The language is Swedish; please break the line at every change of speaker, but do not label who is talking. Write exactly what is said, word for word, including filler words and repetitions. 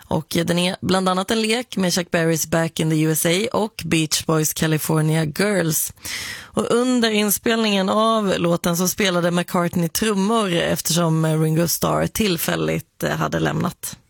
Och den är bland annat en lek med Chuck Berrys Back in the U S A och Beach Boys California Girls. Och under inspelningen av låten så spelade McCartney trummor eftersom Ringo Starr tillfälligt hade lämnat.